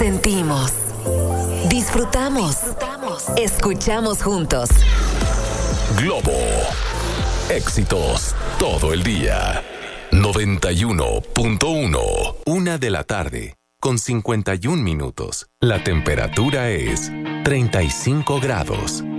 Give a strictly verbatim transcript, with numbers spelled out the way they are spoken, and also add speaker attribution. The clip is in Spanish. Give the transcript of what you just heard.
Speaker 1: Sentimos, disfrutamos, disfrutamos, escuchamos juntos.
Speaker 2: Globo, éxitos todo el día. noventa y uno punto uno. Una de la tarde, con cincuenta y un minutos. La temperatura es treinta y cinco grados.